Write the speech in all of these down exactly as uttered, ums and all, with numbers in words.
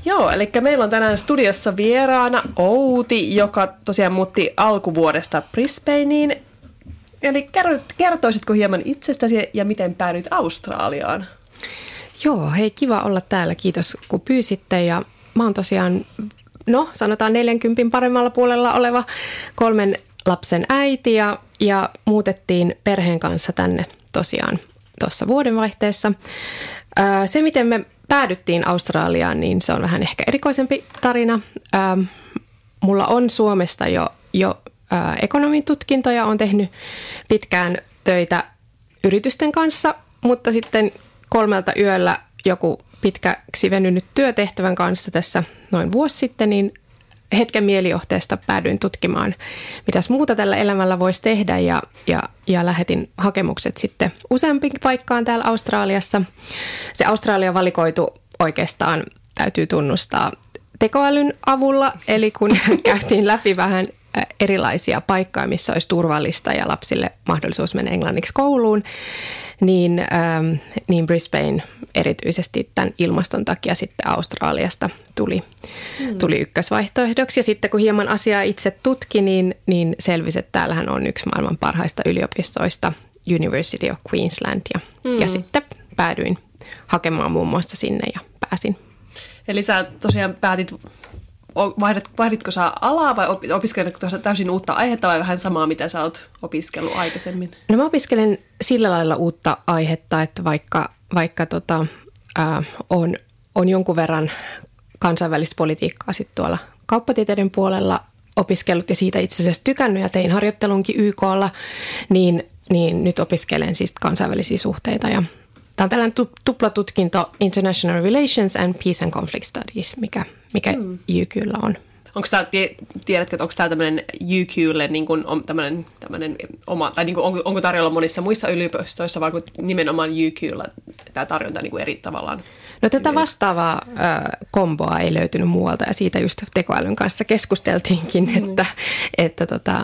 Joo, eli meillä on tänään studiossa vieraana Outi, joka tosiaan muutti alkuvuodesta Brisbaneen. Eli kertoisitko hieman itsestäsi ja miten päädyit Australiaan? Joo, hei, kiva olla täällä. Kiitos kun pyysitte. Ja mä oon tosiaan, no sanotaan neljänkympin paremmalla puolella oleva kolmen lapsen äiti ja, ja muutettiin perheen kanssa tänne tosiaan tuossa vuodenvaihteessa. Se, miten me päädyttiin Australiaan, niin se on vähän ehkä erikoisempi tarina. Mulla on Suomesta jo, jo ekonomin tutkinto ja olen tehnyt pitkään töitä yritysten kanssa, mutta sitten kolmelta yöllä joku pitkäksi venynyt työtehtävän kanssa tässä noin vuosi sitten, niin hetken mielijohteesta päädyin tutkimaan, mitäs muuta tällä elämällä voisi tehdä ja, ja, ja lähetin hakemukset sitten useampiin paikkaan täällä Australiassa. Se Australia valikoitu oikeastaan, täytyy tunnustaa, tekoälyn avulla, eli kun käytiin läpi vähän erilaisia paikkoja, missä olisi turvallista ja lapsille mahdollisuus mennä englanniksi kouluun, niin, ähm, niin Brisbane erityisesti tämän ilmaston takia sitten Australiasta tuli, hmm. tuli ykkösvaihtoehdoksi. Ja sitten kun hieman asiaa itse tutki, niin, niin selvisi, että täällähän on yksi maailman parhaista yliopistoista, University of Queensland. Ja, hmm. ja sitten päädyin hakemaan muun muassa sinne ja pääsin. Eli sä tosiaan päätit, vaihdit, vaihditko sä alaa vai opiskeletko täysin uutta aihetta vai vähän samaa, mitä sä oot opiskellut aikaisemmin? No mä opiskelen sillä lailla uutta aihetta, että vaikka, vaikka tota, ää, on, on jonkun verran kansainvälistä politiikkaa sit tuolla kauppatieteiden puolella opiskellut ja siitä itse asiassa tykännyt ja tein harjoittelunkin Y K:lla, niin, niin nyt opiskelen siis kansainvälisiä suhteita ja tämä on tällainen tuplatutkinto International Relations and Peace and Conflict Studies, mikä, mikä hmm. Y Q:llä on. Onko tämä, tiedätkö, että onko tämä tämmöinen Y Q:lle niin kuin tämmöinen, tämmöinen oma, tai niin kuin onko, onko tarjolla monissa muissa yliopistoissa, vai onko nimenomaan Y Q:llä tämä tarjonta niin kuin eri tavallaan? No tätä vastaavaa äh, komboa ei löytynyt muualta ja siitä just tekoälyn kanssa keskusteltiinkin, hmm. että, että tota,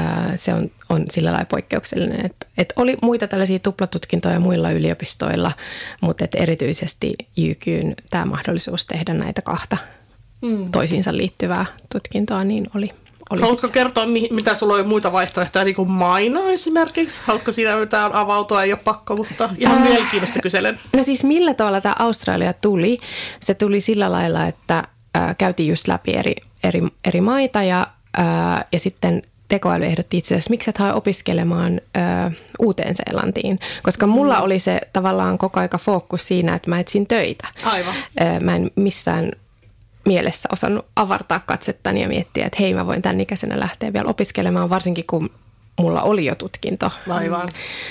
se on, on sillä lailla poikkeuksellinen, että, että oli muita tällaisia tuplatutkintoja muilla yliopistoilla, mutta että erityisesti Y Q:n tämä mahdollisuus tehdä näitä kahta mm. toisiinsa liittyvää tutkintoa, niin oli. oli Haluatko kertoa, mitä sulla oli muita vaihtoehtoja, niin kuin Maino esimerkiksi? Haluatko siinä yhtään avautua, ei ole pakko, mutta ihan äh, mielenkiinnosta kyselen. No siis millä tavalla tämä Australia tuli? Se tuli sillä lailla, että äh, käytiin just läpi eri, eri, eri maita ja, äh, ja sitten tekoäly ehdotti itse asiassa, miksi et hae opiskelemaan ö, Uuteen-Seelantiin, koska mulla mm. oli se tavallaan koko aika fokus siinä, että mä etsin töitä. Aivan. Ö, mä en missään mielessä osannut avartaa katsettani ja miettiä, että hei, mä voin tämän ikäisenä lähteä vielä opiskelemaan, varsinkin kun mulla oli jo tutkinto. Aivan.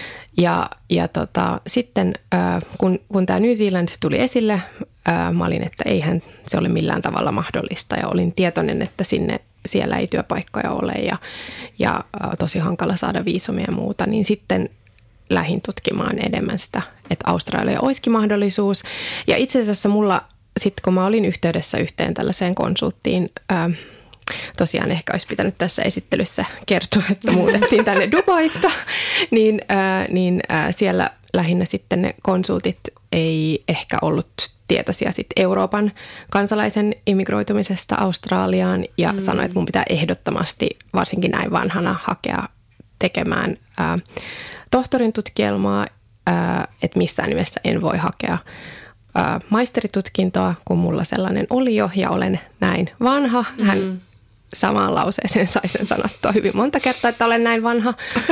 Ja, ja tota, sitten ö, kun, kun tämä New Zealand tuli esille, ö, mä olin, että eihän se ole millään tavalla mahdollista ja olin tietoinen, että sinne siellä ei työpaikkoja ole ja, ja tosi hankala saada viisumia ja muuta, niin sitten lähdin tutkimaan enemmän sitä, että Australia olisikin mahdollisuus. Ja itse asiassa mulla sitten, kun mä olin yhteydessä yhteen tällaiseen konsulttiin, ää, tosiaan ehkä olisi pitänyt tässä esittelyssä kertoa, että muutettiin tänne Dubaista, niin, ää, niin ää, siellä lähinnä sitten ne konsultit ei ehkä ollut tietoisia sitten Euroopan kansalaisen immigroitumisesta Australiaan ja mm. sanoi, että mun pitää ehdottomasti, varsinkin näin vanhana, hakea tekemään ää, tohtorin tutkielmaa, ää, että missään nimessä en voi hakea ää, maisteritutkintoa, kun mulla sellainen oli jo ja olen näin vanha. Hän mm. samaan lauseeseen sai sen sanottua hyvin monta kertaa, että olen näin vanha,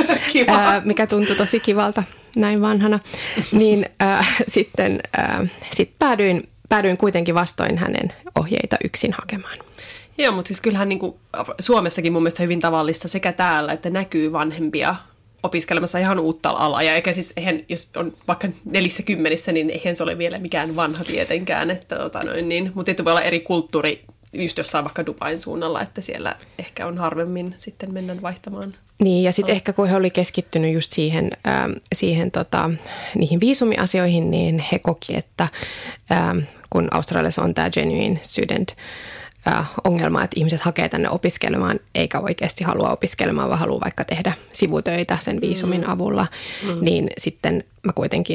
ää, mikä tuntui tosi kivalta näin vanhana. Niin ää, sitten ää, sit päädyin, päädyin kuitenkin vastoin hänen ohjeita yksin hakemaan. Joo, mutta siis kyllähän niin kuin Suomessakin mun mielestä hyvin tavallista sekä täällä, että näkyy vanhempia opiskelemassa ihan uutta alaa. Ja eikä siis, eihän, jos on vaikka nelissä kymmenissä, niin eihän se ole vielä mikään vanha tietenkään. Että, tota noin, niin, mutta tietysti voi olla eri kulttuuri just jossain vaikka Dubain suunnalla, että siellä ehkä on harvemmin sitten mennä vaihtamaan. Niin, ja sitten ehkä kun he oli keskittynyt just siihen, äh, siihen tota, niihin viisumiasioihin, niin he koki, että äh, kun Australiassa on tämä genuine student äh, ongelma, että ihmiset hakee tänne opiskelemaan, eikä oikeasti halua opiskelemaan, vaan haluaa vaikka tehdä sivutöitä sen viisumin mm. avulla, mm. niin sitten mä kuitenkin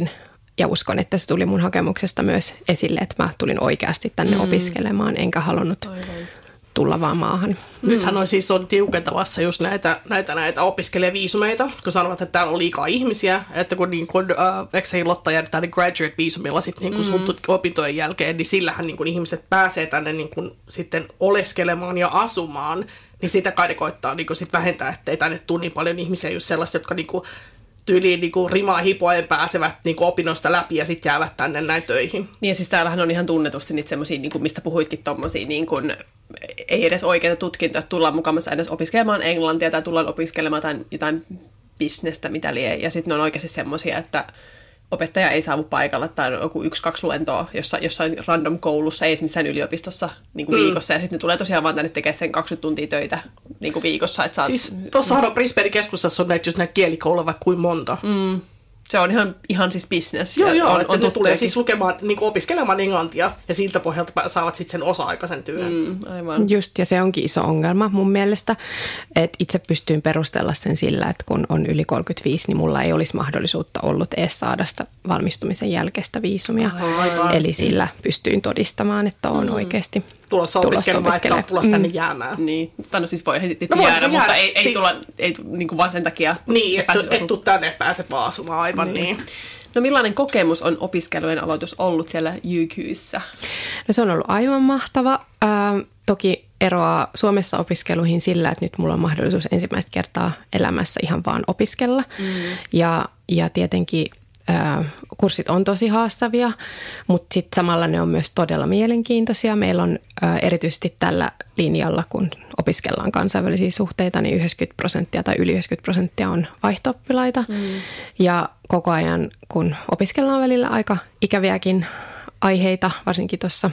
ja uskon, että se tuli mun hakemuksesta myös esille, että mä tulin oikeasti tänne mm. opiskelemaan, enkä halunnut Aivan. tulla vaan maahan. Nythän on siis on tiukentavassa just näitä, näitä, näitä opiskelijaviisumeita, kun sanovat, että täällä on liikaa ihmisiä, että kun niin kun, äh, eikö se Lotta jäädä graduate-viisumilla sitten niin kun sun mm. opintojen jälkeen, niin sillähän niin kun ihmiset pääsee tänne niin kun sitten oleskelemaan ja asumaan, niin sitä kai ne koittaa niin kun sit vähentää, ettei tänne tule niin paljon ihmisiä, just sellaista, jotka niin kun tyyliin niin kuin rimaa hipoen pääsevät niin kuin opinnoista läpi ja sitten jäävät tänne näin töihin. Niin ja siis täällähän on ihan tunnetusti niitä semmoisia, niin kuin mistä puhuitkin tommosia, niin kuin, ei edes oikeita tutkintoja, että tullaan mukamassa edes opiskelemaan englantia tai tullaan opiskelemaan jotain, jotain bisnestä, mitä lie. Ja sitten ne on oikeasti semmoisia, että opettaja ei saavu paikalla tai on joku yksi, kaksi luentoa jossain, jossain random koulussa, ei missään yliopistossa niin kuin mm. viikossa. Ja sitten ne tulee tosiaan vaan tänne tekemään sen kaksikymmentä tuntia töitä niin kuin viikossa. Että saat... Siis tuossahan on Brisbanein keskustassa on näitä, just näitä kielikouluja vaikka kuin monta. Mm. Se on ihan, ihan siis business. Joo, joo, on, että on ne tulee siis lukemaan, niin kuin opiskelemaan englantia ja siltä pohjalta saavat sitten sen osa-aikaisen työn. Mm, aivan. Just, ja se onkin iso ongelma mun mielestä, että itse pystyin perustella sen sillä, että kun on yli kolmekymmentäviisi, niin mulla ei olisi mahdollisuutta ollut edes saada sitä valmistumisen jälkeistä viisumia. Aivan. Eli sillä pystyin todistamaan, että on mm. oikeasti tulossa opiskelemaan, että on tulossa tänne jäämään. Mm. Niin, tai no siis voi heti no jäädä, mutta jäädä. ei, ei siis... tulla ei, niin kuin vaan sen takia. Niin, että et tuu tänne, pääset vaan asumaan, aivan niin. niin. No millainen kokemus on opiskelujen aloitus ollut siellä U K:ssä? No se on ollut aivan mahtava. Ähm, toki eroaa Suomessa opiskeluihin sillä, että nyt mulla on mahdollisuus ensimmäistä kertaa elämässä ihan vaan opiskella. Mm. Ja, ja tietenkin äh, kurssit on tosi haastavia, mutta sitten samalla ne on myös todella mielenkiintoisia. Meillä on äh, erityisesti tällä linjalla, kun opiskellaan kansainvälisiä suhteita, niin yhdeksänkymmentä prosenttia tai yli yhdeksänkymmentä prosenttia on vaihto-oppilaita. Mm. Ja koko ajan, kun opiskellaan välillä aika ikäviäkin aiheita, varsinkin tuossa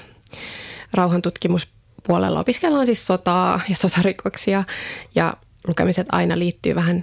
rauhantutkimuspuolella opiskellaan siis sotaa ja sotarikoksia ja lukemiset aina liittyy vähän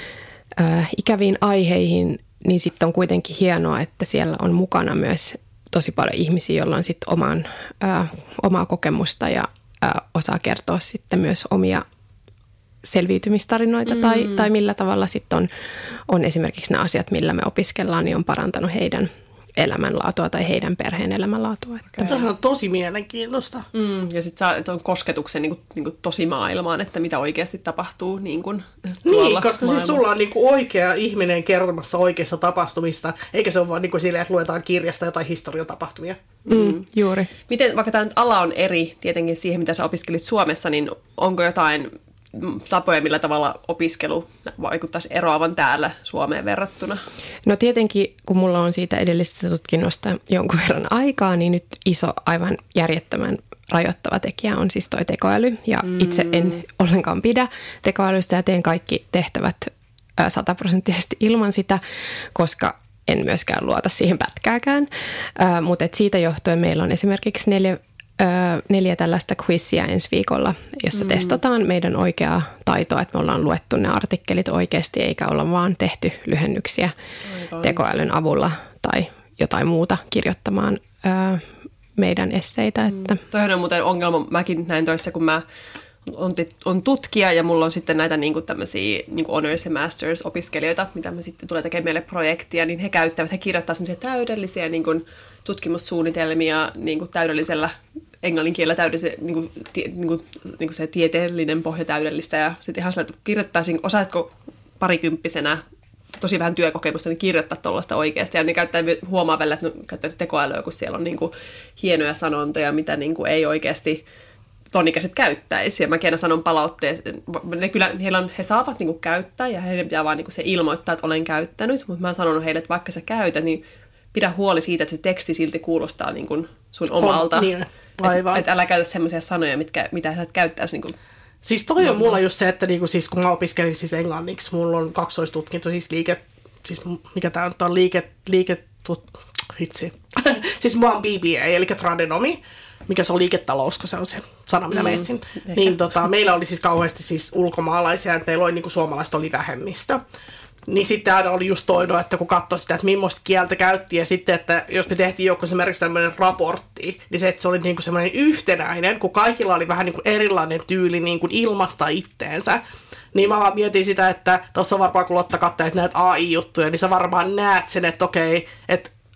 ö, ikäviin aiheihin, niin sitten on kuitenkin hienoa, että siellä on mukana myös tosi paljon ihmisiä, joilla on sitten oman, ö, omaa kokemusta ja ö, osaa kertoa sitten myös omia selviytymistarinoita mm. tai, tai millä tavalla sitten on, on esimerkiksi nämä asiat, millä me opiskellaan, niin on parantanut heidän elämänlaatua tai heidän perheen elämänlaatua. Okay. Tämä on tosi mielenkiintoista. Mm, ja sitten saa on kosketuksen niin kuin, niin kuin tosi maailmaan, että mitä oikeasti tapahtuu niin kuin tuolla Niin, koska maailman. Siis sulla on niin kuin oikea ihminen kertomassa oikeassa tapahtumista, eikä se ole vaan niin kuin silleen, että luetaan kirjasta jotain historiatapahtumia. Mm, juuri. Miten, vaikka tämä nyt ala on eri tietenkin siihen, mitä sä opiskelit Suomessa, niin onko jotain tapoja, millä tavalla opiskelu vaikuttaisi eroavan täällä Suomeen verrattuna? No tietenkin, kun mulla on siitä edellisestä tutkinnosta jonkun verran aikaa, niin nyt iso, aivan järjettömän rajoittava tekijä on siis toi tekoäly. Ja mm. itse en ollenkaan pidä tekoälystä ja teen kaikki tehtävät sataprosenttisesti ilman sitä, koska en myöskään luota siihen pätkääkään. Äh, mutta siitä johtuen meillä on esimerkiksi neljä neljä tällaista quizia ensi viikolla, jossa mm. testataan meidän oikeaa taitoa, että me ollaan luettu ne artikkelit oikeasti, eikä olla vaan tehty lyhennyksiä Aivan. tekoälyn avulla tai jotain muuta kirjoittamaan ö, meidän esseitä. Mm. Että. Toihan on muuten ongelma, mäkin näin toissa, kun mä on, on tutkija ja mulla on sitten näitä niin kuin tämmöisiä niin kuin honors ja masters opiskelijoita, mitä me sitten tulee tekemään meille projektia, niin he käyttävät, he kirjoittavat semmoisia täydellisiä niin kuin tutkimussuunnitelmia niin kuin täydellisellä englannin kielellä täydellisen, niin kuin, niin kuin, niin kuin se tieteellinen pohja täydellistä ja sitten ihan sellainen, että kirjoittaisin, osaatko parikymppisenä tosi vähän työkokemusta, niin kirjoittaa tuollaista oikeasti. Ja ne käyttää, huomaa välillä, että ne käyttää tekoälyä, kun siellä on niin kuin hienoja sanontoja, mitä niin kuin ei oikeasti tonikäiset käyttäisi. Ja mäkin aina sanon palautteessa, ne kyllä, heillä on, he saavat niin kuin käyttää ja heidän pitää vaan niin kuin se ilmoittaa, että olen käyttänyt. Mutta mä oon sanonut heille, että vaikka sä käytät, niin pidä huoli siitä, että se teksti silti kuulostaa niin kuin sun omalta. On, niin. Aivan. Että et älä käytä semmoisia sanoja, mitkä, mitä sä et käyttäisi. Niin kuin siis toi on mulla just se, että niinku, siis kun mä opiskelin siis englanniksi, mulla on kaksoistutkinto, siis liike, siis mikä tää on, liike, liike, tut, hitsi. siis mulla on B B A, eli tradenomi, mikä se on liiketalous, kun se on se sana, minä mm, metsin. Niin tota, meillä oli siis kauheasti siis ulkomaalaisia, että meillä oli niinku suomalaiset oli vähemmistö. Niin sitten aina oli just toino, että kun katsoi sitä, että millaista kieltä käytti, ja sitten, että jos me tehtiin joku esimerkiksi tämmöinen raportti, niin se, että se oli niinku semmoinen yhtenäinen, kun kaikilla oli vähän niinku erilainen tyyli niinku ilmaista itteensä. Niin mä vaan mietin sitä, että tuossa varmaan kun Lotta katselet näitä A I-juttuja, niin sä varmaan näet sen, että okei, että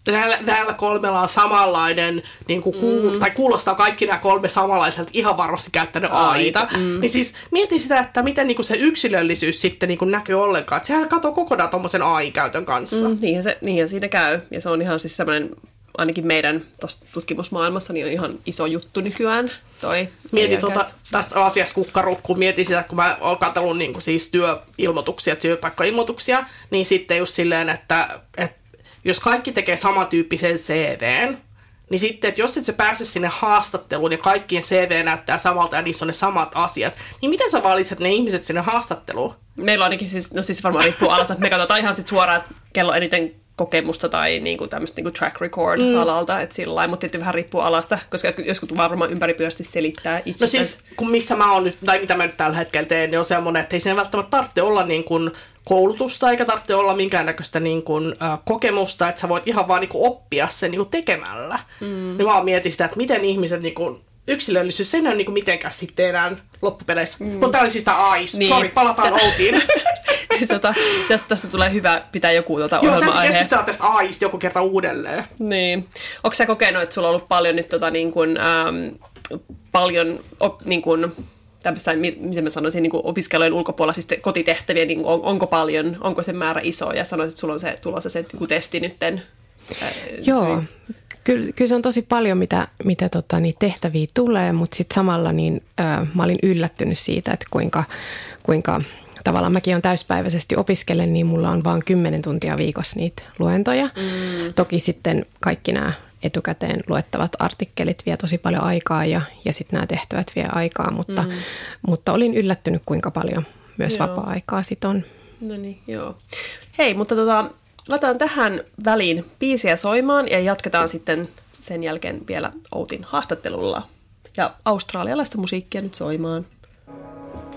näillä, näillä kolmella on samanlainen, niin kuin kuul, mm. tai kuulostaa kaikki nämä kolme samanlaiselta, ihan varmasti käyttänyt aita. Mm. Niin siis mietin sitä, että miten niin kuin se yksilöllisyys sitten niin kuin näkyy ollenkaan. Että sehän katoo kokonaan tuommoisen A I-käytön kanssa. Mm, niinhän, se, niinhän siinä käy. Ja se on ihan siis semmoinen, ainakin meidän tutkimusmaailmassa, niin on ihan iso juttu nykyään. Toi mietin tuota, tästä asiasta kukkarukkuun, mietin sitä, kun mä oon katsellut niin kuin siis työilmoituksia, työpaikkailmoituksia, niin sitten just silleen, että, että jos kaikki tekee samantyyppisen C V:n, niin sitten, että jos et sä pääse sinne haastatteluun ja kaikkien C V näyttää samalta ja niissä on ne samat asiat, niin miten sä valitset ne ihmiset sinne haastatteluun? Meillä on ainakin siis, no siis varmaan riippuu alasta, että me katsotaan ihan sit suoraan, että kello on eniten kokemusta tai niinku tämmöistä niinku track record mm. alalta, että sillä lailla, mutta tietysti vähän riippuu alasta, koska joskus varmaan ympäripyörästi selittää itse. No siis, kun missä mä oon nyt, tai mitä mä nyt tällä hetkellä teen, niin on semmoinen, että ei siinä välttämättä tarvitse olla niin kuin koulutusta, eikä tarvitse olla minkäännäköistä niin kuin, äh, kokemusta, että sä voit ihan vaan niin kuin oppia sen niin kuin tekemällä. Mm. Niin mä oon mietin sitä, että miten ihmiset, niin kuin, yksilöllisyys, se ei ole niin kuin mitenkään sitten enää loppupeleissä. Mm. Mutta tää oli siis tää A I. Niin. Sori, palataan Outiin. Sota, tästä, tästä tulee hyvä pitää joku tuota Joo, ohjelma-aihe. täytyy keskustella tästä A I:sta joku kerta uudelleen. Niin. Onko sä kokenut, että sulla on ollut paljon nyt tota, niin kuin, ähm, paljon op, niin kuin, tämmöistä, miten mä sanoisin, niin kuin opiskelujen ulkopuolella, siis kotitehtäviä, niin on, onko paljon, onko se määrä iso, ja sanoit, että sulla on se tulossa se niin testi nytten. Äh, Joo, kyllä, kyllä se on tosi paljon, mitä, mitä tota, niin tehtäviä tulee, mutta sitten samalla niin, äh, mä olin yllättynyt siitä, että kuinka, kuinka tavallaan mäkin olen täyspäiväisesti opiskelen, niin mulla on vain kymmenen tuntia viikossa niitä luentoja. Mm. Toki sitten kaikki nämä etukäteen luettavat artikkelit vie tosi paljon aikaa ja, ja sitten nämä tehtävät vie aikaa, mutta, mm. mutta olin yllättynyt, kuinka paljon myös joo. vapaa-aikaa sit on. No niin, joo. Hei, mutta tota, laitetaan tähän väliin biisiä soimaan ja jatketaan sitten sen jälkeen vielä Outin haastattelulla. Ja australialaista musiikkia nyt soimaan.